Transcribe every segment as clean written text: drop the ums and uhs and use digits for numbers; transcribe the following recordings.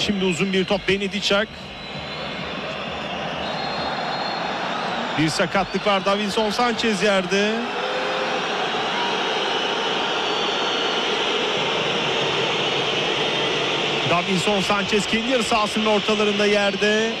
Şimdi uzun bir top, Benedicak. Bir sakatlık var, Davinson Sanchez yerde. Davinson Sanchez kendi yarı sahasının ortalarında yerde.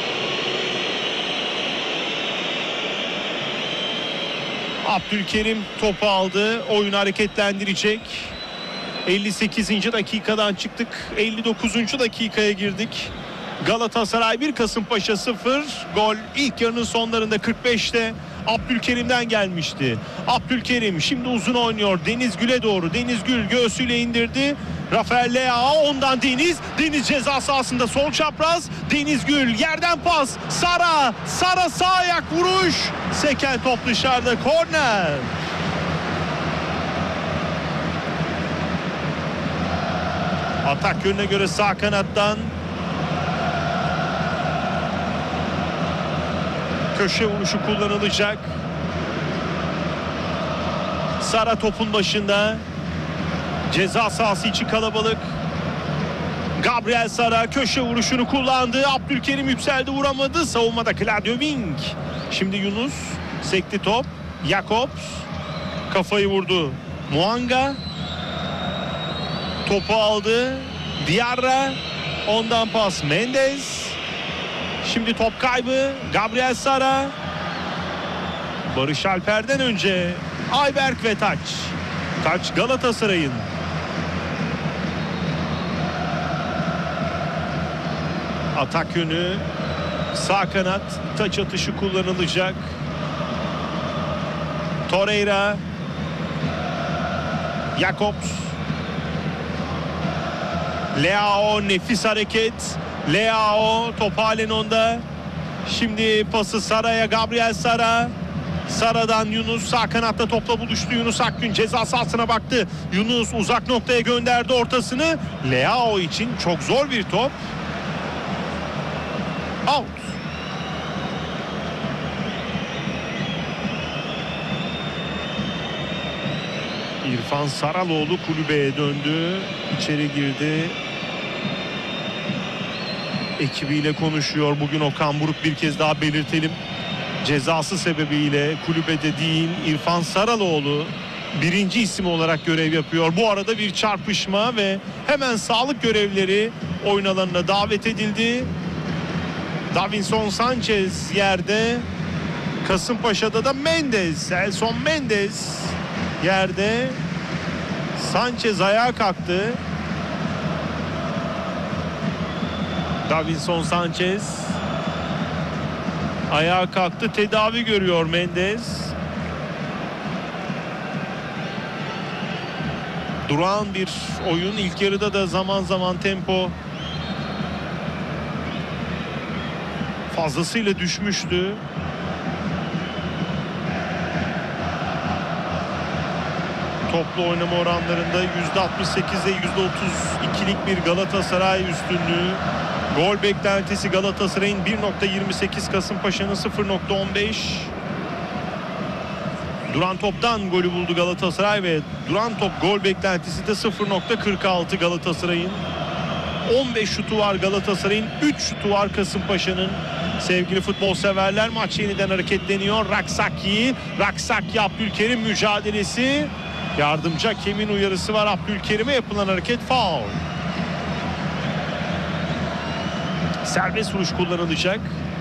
Abdülkerim topu aldı. Oyun hareketlendirecek. 58. dakikadan çıktık. 59. dakikaya girdik. Galatasaray 1, Kasımpaşa 0. Gol ilk yarının sonlarında 45'te Abdülkerim'den gelmişti. Abdülkerim şimdi uzun oynuyor. Deniz Gül'e doğru. Deniz Gül göğsüyle indirdi. Rafael Leao, ondan Deniz. Deniz ceza sahasında sol çapraz. Deniz Gül yerden pas. Sara sağ ayak vuruş. Seken top dışarıda, korner. Atak yönüne göre sağ kanattan köşe vuruşu kullanılacak. Sara topun başında. Ceza sahası içi kalabalık. Gabriel Sara köşe vuruşunu kullandı. Abdülkerim yükseldi, vuramadı. Savunmada Claudio Wing. Şimdi Yunus sekti top. Jakobs kafayı vurdu. Muanga topu aldı. Diarra, ondan pas Mendes. Şimdi top kaybı. Gabriel Sara. Barış Alper'den önce Ayberk ve Taç. Taç Galatasaray'ın. Atak yönü sağ kanat, taç atışı kullanılacak. Torreira, Jakobs, Leao, nefis hareket. Leao top halen onda. Şimdi pası Sara'ya, Gabriel Sara. Sara'dan Yunus sağ kanatta topla buluştu. Yunus Akgün ceza sahasına baktı. Yunus uzak noktaya gönderdi ortasını. Leao için çok zor bir top. Out. İrfan Saraloğlu kulübeye döndü. İçeri girdi. Ekibiyle konuşuyor. Bugün Okan Buruk, bir kez daha belirtelim, cezası sebebiyle kulübede değil. İrfan Saraloğlu birinci isim olarak görev yapıyor. Bu arada bir çarpışma ve hemen sağlık görevlileri oyun alanına davet edildi. Davinson Sanchez yerde. Kasımpaşa'da da Mendes, Elson Mendes yerde. Sanchez ayağa kalktı. Davinson Sanchez ayağa kalktı. Tedavi görüyor Mendes. Durağan bir oyun. İlk yarıda da zaman zaman tempo fazlasıyla düşmüştü. Toplu oynama oranlarında %68'e %32'lik bir Galatasaray üstünlüğü. Gol beklentisi Galatasaray'ın 1.28, Kasımpaşa'nın 0.15. Duran toptan golü buldu Galatasaray ve duran top gol beklentisi de 0.46 Galatasaray'ın. 15 şutu var Galatasaray'ın, 3 şutu var Kasımpaşa'nın. Sevgili futbol severler, maç yeniden hareketleniyor. Raksaki Abdülkerim mücadelesi. Yardımcı hakemin uyarısı var. Abdülkerim'e yapılan hareket faul. Serbest vuruş kullanılacak.